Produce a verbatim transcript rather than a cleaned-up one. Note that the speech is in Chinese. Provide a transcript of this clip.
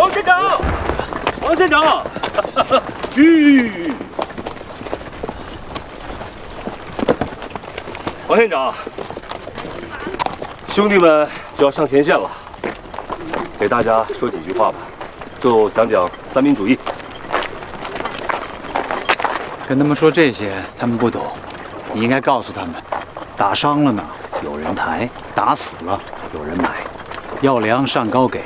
王县长，王县长，吁，王县长，兄弟们就要上前线了，给大家说几句话吧，就讲讲三民主义。 跟他们说这些，他们不懂。你应该告诉他们，打伤了呢有人抬，打死了有人买，要粮上高给，